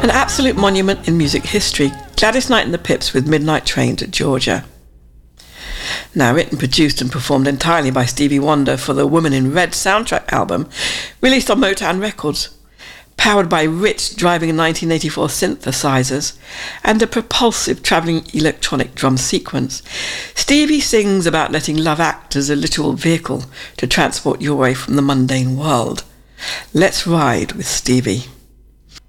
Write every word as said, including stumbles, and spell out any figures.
An absolute monument in music history, Gladys Knight and the Pips with Midnight Train to Georgia. Now written, produced and performed entirely by Stevie Wonder for the Woman in Red soundtrack album, released on Motown Records. Powered by rich driving nineteen eighty-four synthesizers and a propulsive travelling electronic drum sequence, Stevie sings about letting love act as a literal vehicle to transport you away from the mundane world. Let's ride with Stevie.